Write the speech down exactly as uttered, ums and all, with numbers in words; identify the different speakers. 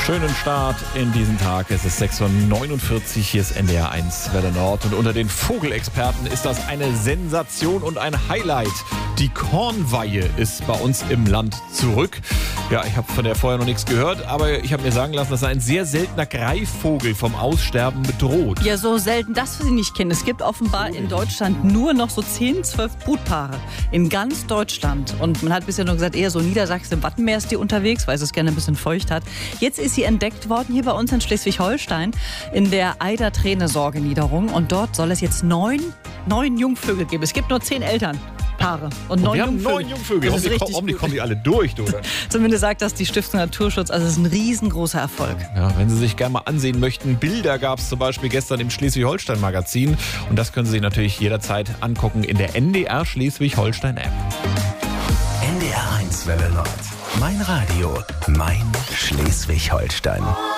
Speaker 1: Schönen Start in diesen Tag. Es ist sechs Uhr neunundvierzig, hier ist N D R eins Welle Nord. Und unter den Vogelexperten ist das eine Sensation und ein Highlight. Die Kornweihe ist bei uns im Land zurück. Ja, ich habe von der vorher noch nichts gehört, aber ich habe mir sagen lassen, das ist ein sehr seltener Greifvogel vom Aussterben bedroht.
Speaker 2: Ja, so selten, dass wir sie nicht kennen. Es gibt offenbar in Deutschland nur noch so zehn, zwölf Brutpaare. In ganz Deutschland. Und man hat bisher nur gesagt, eher so Niedersachsen, im Wattenmeer ist die unterwegs, weil es es gerne ein bisschen feucht hat. Jetzt ist sie entdeckt worden hier bei uns in Schleswig-Holstein in der Eider-Träne-Sorge-Niederung. Und dort soll es jetzt neun, neun Jungvögel geben. Es gibt nur zehn Elternpaare. Und neun
Speaker 1: wir haben
Speaker 2: Jungvögel.
Speaker 1: neun Jungvögel.
Speaker 2: Das ist
Speaker 1: Hoffentlich
Speaker 2: richtig
Speaker 1: kommen,
Speaker 2: gut.
Speaker 1: kommen die alle durch, oder?
Speaker 2: Zumindest sagt das die Stiftung Naturschutz. Also es ist ein riesengroßer Erfolg.
Speaker 1: Ja, wenn Sie sich gerne mal ansehen möchten, Bilder gab es zum Beispiel gestern im Schleswig-Holstein-Magazin. Und das können Sie sich natürlich jederzeit angucken in der N D R Schleswig-Holstein-App.
Speaker 3: N D R eins Welle Nord. Mein Radio, mein Schleswig-Holstein.